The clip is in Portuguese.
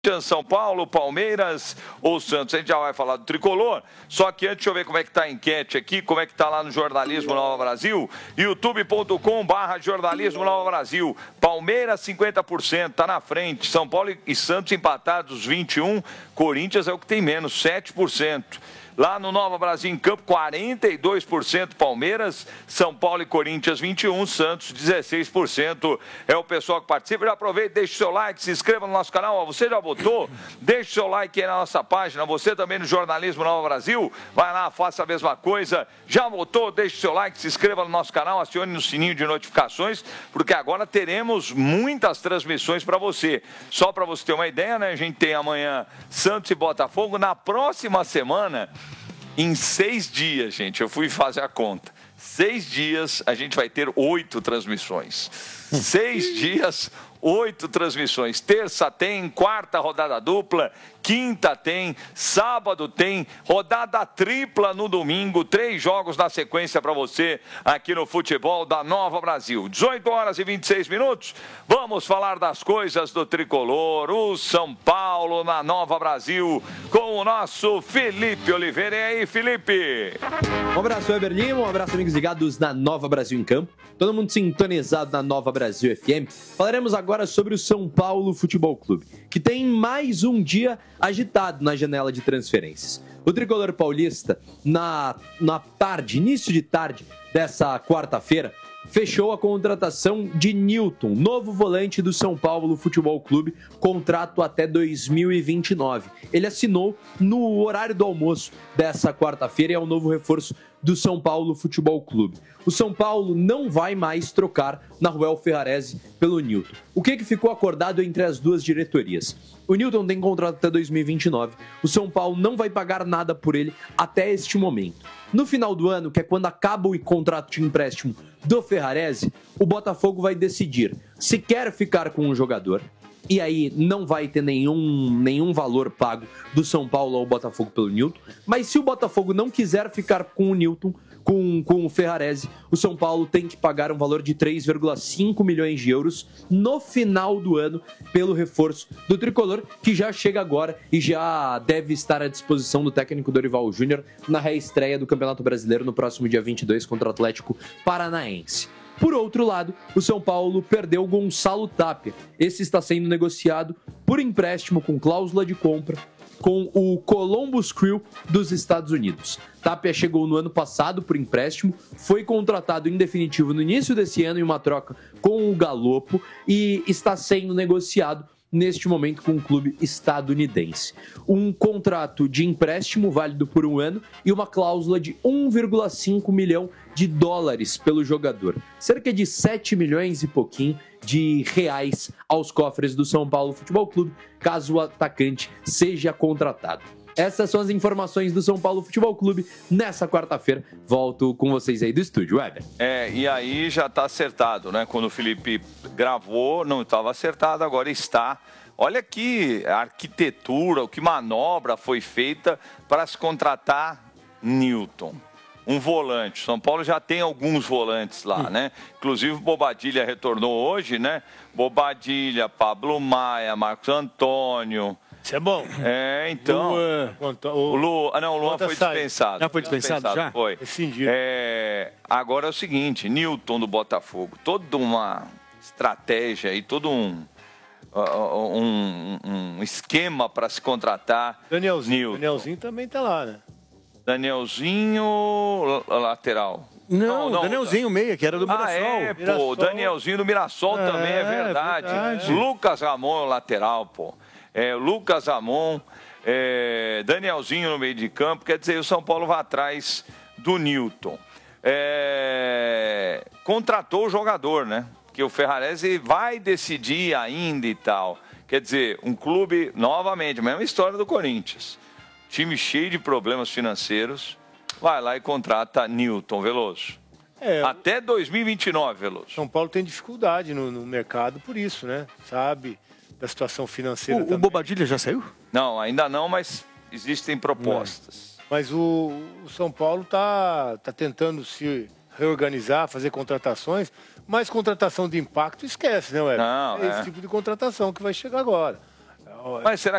São Paulo, Palmeiras ou Santos. A gente já vai falar do tricolor. Só que antes, deixa eu ver como é que tá a enquete aqui, como é que tá lá no Jornalismo Nova Brasil. youtube.com/Jornalismo Nova Brasil. Palmeiras 50%, tá na frente. São Paulo e Santos empatados 21%. Corinthians é o que tem menos, 7%. Lá no Nova Brasil em Campo, 42% Palmeiras, São Paulo e Corinthians 21%, Santos 16%. É o pessoal que participa. Já aproveita, deixa o seu like, se inscreva no nosso canal. Ó, você já votou? Deixa o seu like aí na nossa página. Você também no Jornalismo Nova Brasil. Vai lá, faça a mesma coisa. Já votou? Deixa o seu like, se inscreva no nosso canal, acione no sininho de notificações, porque agora teremos muitas transmissões para você. Só para você ter uma ideia, né? A gente tem amanhã Santos e Botafogo. Na próxima semana, em 6 dias, gente, eu fui fazer a conta. 6 dias, a gente vai ter 8 transmissões. 6 dias, 8 transmissões. Terça tem, quarta rodada dupla, quinta tem, sábado tem, rodada tripla no domingo, 3 jogos na sequência para você aqui no Futebol da Nova Brasil. 18h26. Vamos falar das coisas do tricolor, o São Paulo na Nova Brasil, com o nosso Felipe Oliveira. E aí, Felipe? Um abraço, Weber Lima, um abraço, amigos ligados na Nova Brasil em Campo. Todo mundo sintonizado na Nova Brasil FM. Falaremos agora sobre o São Paulo Futebol Clube, que tem mais um dia agitado na janela de transferências. O tricolor paulista, na tarde, início de tarde dessa quarta-feira, fechou a contratação de Newton, novo volante do São Paulo Futebol Clube, contrato até 2029. Ele assinou no horário do almoço dessa quarta-feira e é o novo reforço do São Paulo Futebol Clube. O São Paulo não vai mais trocar Nahuel Ferrarese pelo Newton. O que ficou acordado entre as duas diretorias? O Newton tem contrato até 2029. O São Paulo não vai pagar nada por ele até este momento. No final do ano, que é quando acaba o contrato de empréstimo do Ferrarese, o Botafogo vai decidir se quer ficar com o jogador. E aí não vai ter nenhum valor pago do São Paulo ao Botafogo pelo Newton. Mas se o Botafogo não quiser ficar com o Newton, com o Ferrarese, o São Paulo tem que pagar um valor de 3,5 milhões de euros no final do ano pelo reforço do tricolor, que já chega agora e já deve estar à disposição do técnico Dorival Júnior na reestreia do Campeonato Brasileiro no próximo dia 22 contra o Atlético Paranaense. Por outro lado, o São Paulo perdeu Gonçalo Tapia. Esse está sendo negociado por empréstimo com cláusula de compra com o Columbus Crew dos Estados Unidos. Tapia chegou no ano passado por empréstimo, foi contratado em definitivo no início desse ano em uma troca com o Galopo e está sendo negociado neste momento com um clube estadunidense. Um contrato de empréstimo válido por um ano e uma cláusula de 1,5 milhão de dólares pelo jogador. Cerca de 7 milhões e pouquinho de reais aos cofres do São Paulo Futebol Clube, caso o atacante seja contratado. Essas são as informações do São Paulo Futebol Clube nessa quarta-feira. Volto com vocês aí do estúdio, Weber. E aí já está acertado, né? Quando o Felipe gravou, não estava acertado, agora está. Olha que arquitetura, que manobra foi feita para se contratar Newton. Um volante. São Paulo já tem alguns volantes lá, né? Inclusive o Bobadilha retornou hoje, né? Bobadilha, Pablo Maia, Marcos Antônio. Isso é bom. Então. O Luan foi dispensado. Já foi dispensado? Já? Foi. Agora é o seguinte: Newton do Botafogo, toda uma estratégia e todo um esquema para se contratar. Danielzinho também tá lá, né? Danielzinho, lateral. Não, Danielzinho meia, que era do Mirassol. O Danielzinho do Mirassol também, é verdade. Lucas Ramon, lateral, Lucas Ramon, Danielzinho no meio de campo. Quer dizer, o São Paulo vai atrás do Newton. Contratou o jogador, né? Que o Ferrarese vai decidir ainda e tal. Quer dizer, um clube, novamente, a mesma história do Corinthians. Time cheio de problemas financeiros, vai lá e contrata Newton Veloso. Até 2029, Veloso. São Paulo tem dificuldade no mercado por isso, né? Sabe da situação financeira também. O Bobadilha já saiu? Não, ainda não, mas existem propostas. Mas o São Paulo tá tentando se reorganizar, fazer contratações, mas contratação de impacto esquece, né, Weber? Não, esse tipo de contratação que vai chegar agora. Mas será